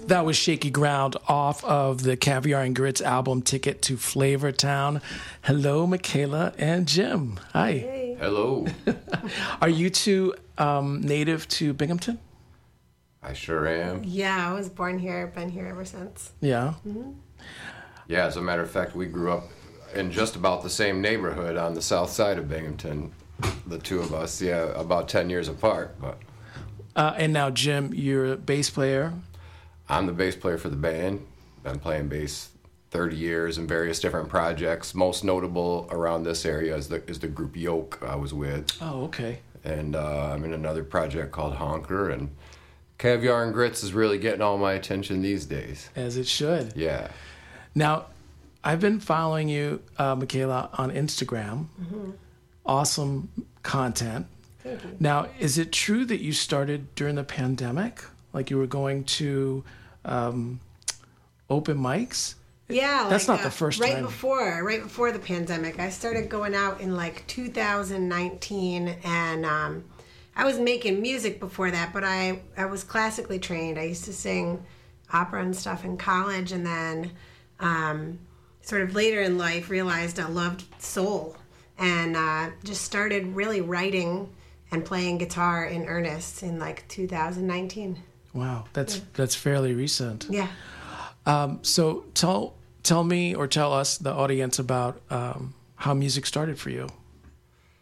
That was Shaky Ground off of the Caviar and Grits album Ticket to Flavortown. Hello, Michaela and Jim. Hi. Hey. Hello. Are you two native to Binghamton? I sure am. Yeah, I was born here, been here ever since. Yeah. Yeah, as a matter of fact, we grew up in just about the same neighborhood on the south side of Binghamton. The two of us, yeah, about 10 years apart. But And now, Jim, you're a bass player. I'm the bass player for the band. Been playing bass 30 years in various different projects. Most notable around this area is the group Yoke I was with. Oh, okay. And I'm in another project called Honker. And Caviar and Grits is really getting all my attention these days. As it should. Yeah. Now, I've been following you, Michaela, on Instagram. Awesome content. Thank you. Now, is it true that you started during the pandemic? Like you were going to open mics? Yeah, That's like, not the first right time. Right before the pandemic, I started going out in like 2019, and I was making music before that, but I was classically trained. I used to sing opera and stuff in college, and then sort of later in life realized I loved soul, and just started really writing and playing guitar in earnest in like 2019. Wow, that's fairly recent. Yeah. So tell me or tell us, the audience, about how music started for you.